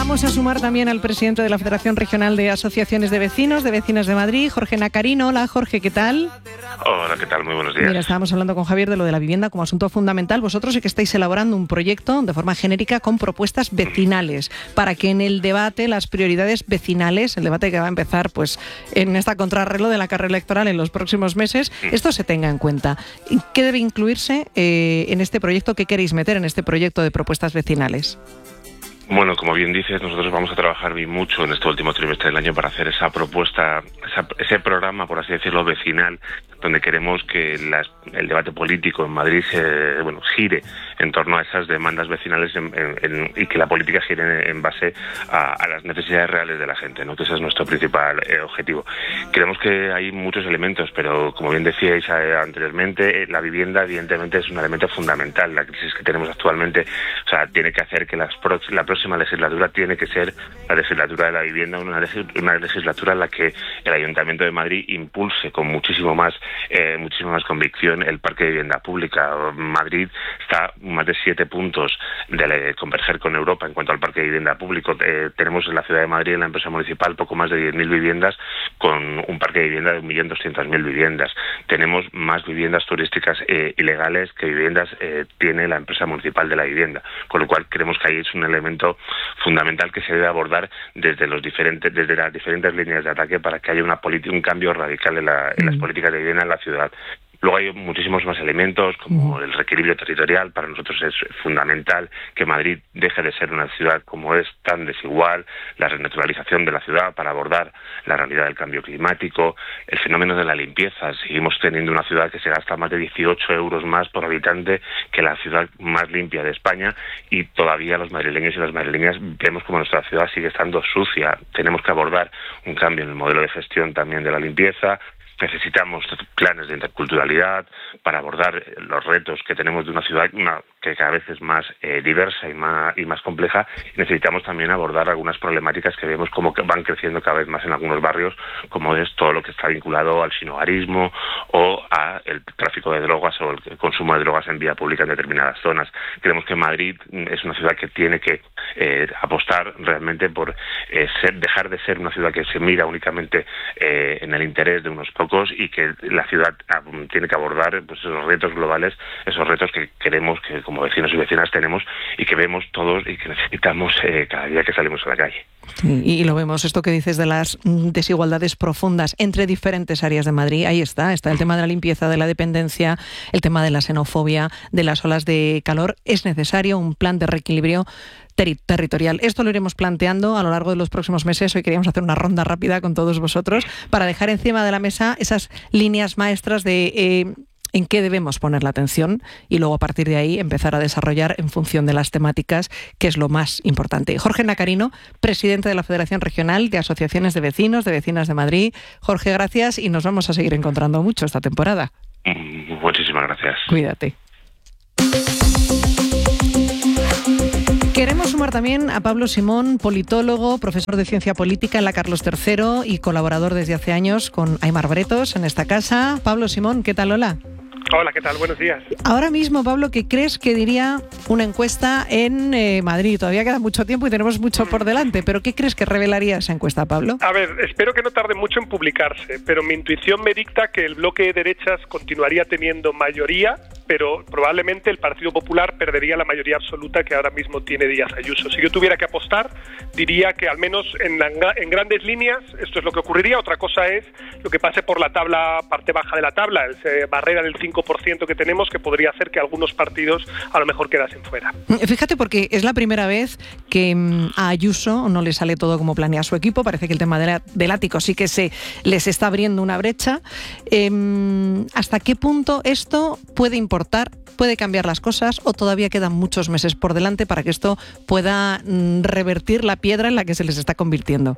Vamos a sumar también al presidente de la Federación Regional de Asociaciones de Vecinos de Madrid, Jorge Nacarino. Hola, Jorge, ¿qué tal? Hola, ¿qué tal? Muy buenos días. Mira, estábamos hablando con Javier de lo de la vivienda como asunto fundamental. Vosotros sí que estáis elaborando un proyecto de forma genérica con propuestas vecinales para que en el debate, las prioridades vecinales, el debate que va a empezar pues en esta contrarreloj de la carrera electoral en los próximos meses, esto se tenga en cuenta. ¿Qué debe incluirse en este proyecto? ¿Qué queréis meter en este proyecto de propuestas vecinales? Bueno, como bien dices, nosotros vamos a trabajar mucho en este último trimestre del año para hacer esa propuesta, ese programa, por así decirlo, vecinal, donde queremos que el debate político en Madrid gire en torno a esas demandas vecinales y que la política gire en base a las necesidades reales de la gente, ¿no? Que ese es nuestro principal objetivo. Creemos que hay muchos elementos, pero como bien decíais anteriormente, la vivienda evidentemente es un elemento fundamental. La crisis que tenemos actualmente, tiene que hacer que la próxima legislatura tiene que ser la legislatura de la vivienda, una legislatura en la que el Ayuntamiento de Madrid impulse con muchísima más convicción el parque de vivienda pública. Madrid está más de 7 puntos de converger con Europa en cuanto al parque de vivienda público. Tenemos en la ciudad de Madrid, en la empresa municipal, poco más de 10.000 viviendas con un parque de vivienda de 1.200.000 viviendas. Tenemos más viviendas turísticas ilegales que viviendas tiene la empresa municipal de la vivienda, con lo cual creemos que ahí es un elemento fundamental que se debe abordar desde las diferentes líneas de ataque para que haya un cambio radical en las políticas de vivienda en la ciudad. Luego hay muchísimos más elementos, como el reequilibrio territorial. Para nosotros es fundamental que Madrid deje de ser una ciudad como es tan desigual, la renaturalización de la ciudad para abordar la realidad del cambio climático, el fenómeno de la limpieza. Seguimos teniendo una ciudad que se gasta más de 18 euros más por habitante que la ciudad más limpia de España, y todavía los madrileños y las madrileñas vemos como nuestra ciudad sigue estando sucia. Tenemos que abordar un cambio en el modelo de gestión también de la limpieza. Necesitamos planes de interculturalidad para abordar los retos que tenemos de una ciudad que cada vez es más diversa y más compleja. Necesitamos también abordar algunas problemáticas que vemos como que van creciendo cada vez más en algunos barrios, como es todo lo que está vinculado al sinhogarismo o al tráfico de drogas o el consumo de drogas en vía pública en determinadas zonas. Creemos que Madrid es una ciudad que tiene que apostar realmente por dejar de ser una ciudad que se mira únicamente en el interés de unos pocos, y que la ciudad tiene que abordar pues esos retos globales, esos retos que queremos que como vecinos y vecinas tenemos y que vemos todos y que necesitamos cada día que salimos a la calle. Sí, y lo vemos, esto que dices de las desigualdades profundas entre diferentes áreas de Madrid, ahí está el tema de la limpieza, de la dependencia, el tema de la xenofobia, de las olas de calor. Es necesario un plan de reequilibrio territorial. Esto lo iremos planteando a lo largo de los próximos meses. Hoy queríamos hacer una ronda rápida con todos vosotros para dejar encima de la mesa esas líneas maestras de en qué debemos poner la atención y luego a partir de ahí empezar a desarrollar en función de las temáticas, que es lo más importante. Jorge Nacarino, presidente de la Federación Regional de Asociaciones de Vecinos, de Vecinas de Madrid. Jorge, gracias y nos vamos a seguir encontrando mucho esta temporada. Muchísimas gracias. Cuídate. Queremos sumar también a Pablo Simón, politólogo, profesor de Ciencia Política en la Carlos III y colaborador desde hace años con Aimar Bretos en esta casa. Pablo Simón, ¿qué tal? Hola. Hola, ¿qué tal? Buenos días. Ahora mismo, Pablo, ¿qué crees que diría una encuesta en Madrid? Todavía queda mucho tiempo y tenemos mucho por delante, pero ¿qué crees que revelaría esa encuesta, Pablo? A ver, espero que no tarde mucho en publicarse, pero mi intuición me dicta que el bloque de derechas continuaría teniendo mayoría, pero probablemente el Partido Popular perdería la mayoría absoluta que ahora mismo tiene Díaz Ayuso. Si yo tuviera que apostar, diría que al menos en grandes líneas esto es lo que ocurriría. Otra cosa es lo que pase por la parte baja de la tabla, esa barrera del 5% que tenemos, que podría hacer que algunos partidos a lo mejor quedasen fuera. Fíjate, porque es la primera vez que a Ayuso no le sale todo como planea su equipo. Parece que el tema del ático sí que les está abriendo una brecha. ¿Hasta qué punto esto puede importar, puede cambiar las cosas, o todavía quedan muchos meses por delante para que esto pueda revertir la piedra en la que se les está convirtiendo?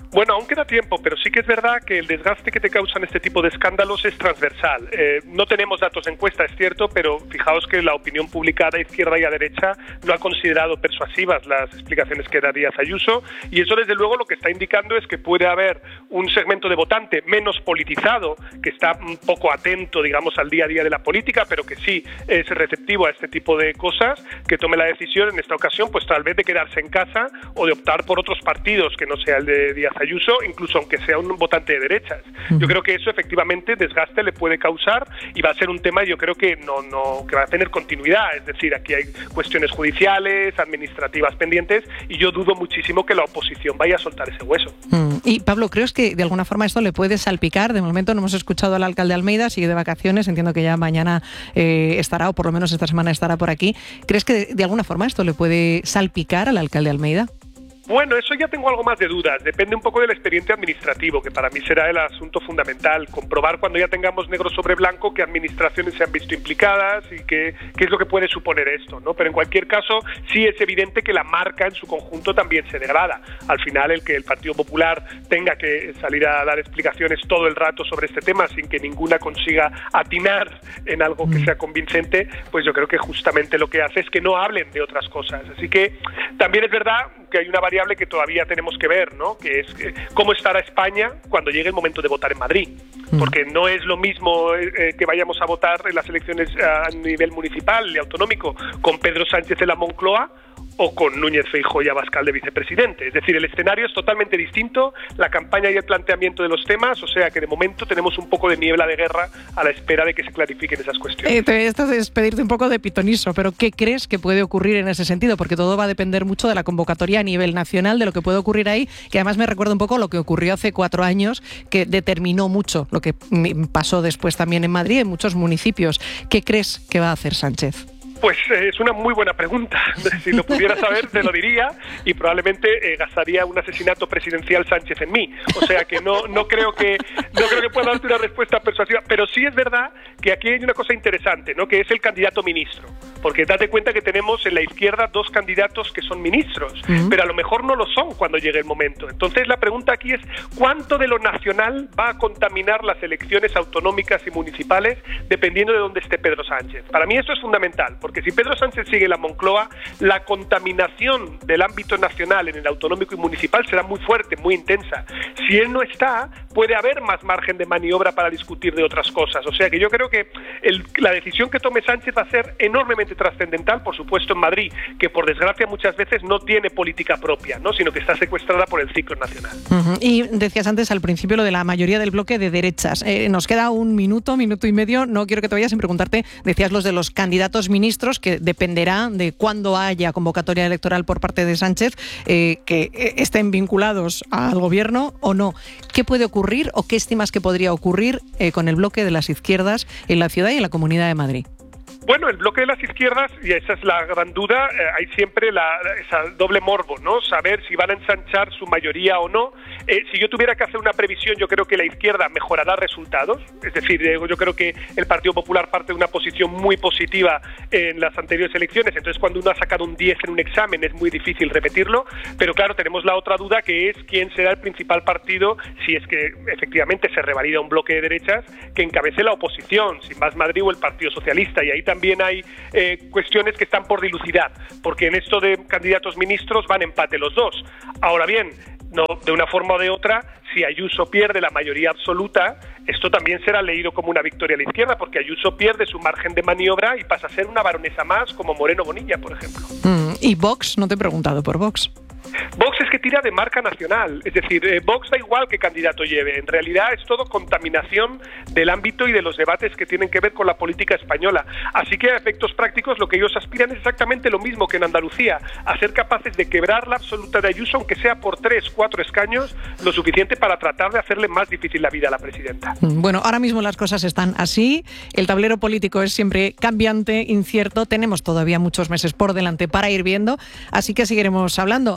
Bueno, aún queda tiempo, pero sí que es verdad que el desgaste que te causan este tipo de escándalos es transversal. No tenemos datos de encuesta, es cierto, pero fijaos que la opinión publicada a izquierda y a derecha no ha considerado persuasivas las explicaciones que da Díaz Ayuso, y eso desde luego lo que está indicando es que puede haber un segmento de votante menos politizado, que está un poco atento, digamos, al día a día de la política, pero que sí es receptivo a este tipo de cosas, que tome la decisión en esta ocasión, pues tal vez de quedarse en casa o de optar por otros partidos que no sea el de Díaz Ayuso, incluso aunque sea un votante de derechas. Yo creo que eso efectivamente desgaste le puede causar y va a ser un tema, yo creo que que va a tener continuidad, es decir, aquí hay cuestiones judiciales, administrativas pendientes, y yo dudo muchísimo que la oposición vaya a soltar ese hueso. Y Pablo, ¿crees que de alguna forma esto le puede salpicar? De momento no hemos escuchado al alcalde Almeida, sigue de vacaciones, entiendo que ya mañana estará, o por lo menos esta semana estará por aquí. ¿Crees que de alguna forma esto le puede salpicar al alcalde Almeida? Bueno, eso ya tengo algo más de dudas. Depende un poco del expediente administrativo, que para mí será el asunto fundamental. Comprobar cuando ya tengamos negro sobre blanco qué administraciones se han visto implicadas y qué es lo que puede suponer esto, ¿no? Pero en cualquier caso, sí es evidente que la marca en su conjunto también se degrada. Al final, el que el Partido Popular tenga que salir a dar explicaciones todo el rato sobre este tema sin que ninguna consiga atinar en algo que sea convincente, pues yo creo que justamente lo que hace es que no hablen de otras cosas. Así que también es verdad que hay una variable que todavía tenemos que ver, ¿no? Que es cómo estará España cuando llegue el momento de votar en Madrid, porque no es lo mismo que vayamos a votar en las elecciones a nivel municipal y autonómico con Pedro Sánchez en la Moncloa o con Núñez Feijóo y Abascal de vicepresidente. Es decir, el escenario es totalmente distinto, la campaña y el planteamiento de los temas, o sea que de momento tenemos un poco de niebla de guerra a la espera de que se clarifiquen esas cuestiones. Esto es pedirte un poco de pitoniso, pero ¿qué crees que puede ocurrir en ese sentido? Porque todo va a depender mucho de la convocatoria a nivel nacional, de lo que puede ocurrir ahí, que además me recuerda un poco lo que ocurrió hace 4 años, que determinó mucho lo que pasó después también en Madrid, en muchos municipios. ¿Qué crees que va a hacer Sánchez? Pues es una muy buena pregunta. Si lo pudiera saber, te lo diría, y probablemente gastaría un asesinato presidencial Sánchez en mí. O sea que no creo que pueda darte una respuesta persuasiva. Pero sí es verdad que aquí hay una cosa interesante, ¿no? Que es el candidato ministro. Porque date cuenta que tenemos en la izquierda 2 candidatos que son ministros, pero a lo mejor no lo son cuando llegue el momento. Entonces la pregunta aquí es ¿cuánto de lo nacional va a contaminar las elecciones autonómicas y municipales dependiendo de dónde esté Pedro Sánchez? Para mí esto es fundamental, porque si Pedro Sánchez sigue en la Moncloa, la contaminación del ámbito nacional en el autonómico y municipal será muy fuerte, muy intensa. Si él no está, puede haber más margen de maniobra para discutir de otras cosas. O sea que yo creo que la decisión que tome Sánchez va a ser enormemente trascendental, por supuesto en Madrid, que por desgracia muchas veces no tiene política propia, ¿no? Sino que está secuestrada por el ciclo nacional. Y decías antes al principio lo de la mayoría del bloque de derechas. Nos queda un minuto y medio. No quiero que te vayas sin preguntarte, decías los de los candidatos ministros, que dependerá de cuándo haya convocatoria electoral por parte de Sánchez, que estén vinculados al gobierno o no. ¿Qué puede ocurrir o qué estimas que podría ocurrir con el bloque de las izquierdas en la ciudad y en la Comunidad de Madrid? Bueno, el bloque de las izquierdas, y esa es la gran duda, hay siempre esa doble morbo, ¿no? Saber si van a ensanchar su mayoría o no. Si yo tuviera que hacer una previsión, yo creo que la izquierda mejorará resultados. Es decir, yo creo que el Partido Popular parte de una posición muy positiva en las anteriores elecciones. Entonces, cuando uno ha sacado un 10 en un examen, es muy difícil repetirlo. Pero claro, tenemos la otra duda, que es quién será el principal partido, si es que efectivamente se revalida un bloque de derechas, que encabece la oposición, si Más Madrid o el Partido Socialista. Y ahí también hay cuestiones que están por dilucidar, porque en esto de candidatos ministros van empate los dos. Ahora bien, no, de una forma o de otra, si Ayuso pierde la mayoría absoluta, esto también será leído como una victoria a la izquierda, porque Ayuso pierde su margen de maniobra y pasa a ser una baronesa más, como Moreno Bonilla, por ejemplo. ¿Y Vox? No te he preguntado por Vox. Vox es que tira de marca nacional, es decir, Vox da igual qué candidato lleve, en realidad es todo contaminación del ámbito y de los debates que tienen que ver con la política española, así que a efectos prácticos lo que ellos aspiran es exactamente lo mismo que en Andalucía, a ser capaces de quebrar la absoluta de Ayuso, aunque sea por 3-4 escaños, lo suficiente para tratar de hacerle más difícil la vida a la presidenta. Bueno, ahora mismo las cosas están así, el tablero político es siempre cambiante, incierto, tenemos todavía muchos meses por delante para ir viendo, así que seguiremos hablando. Agradecerte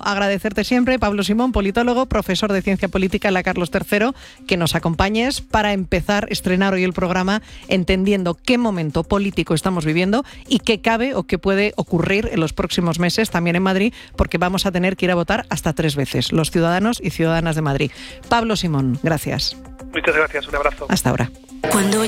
agradecerte siempre, Pablo Simón, politólogo, profesor de Ciencia Política en la Carlos III, que nos acompañes para empezar, estrenar hoy el programa entendiendo qué momento político estamos viviendo y qué cabe o qué puede ocurrir en los próximos meses también en Madrid, porque vamos a tener que ir a votar hasta 3 veces, los ciudadanos y ciudadanas de Madrid. Pablo Simón, gracias. Muchas gracias, un abrazo. Hasta ahora. Cuando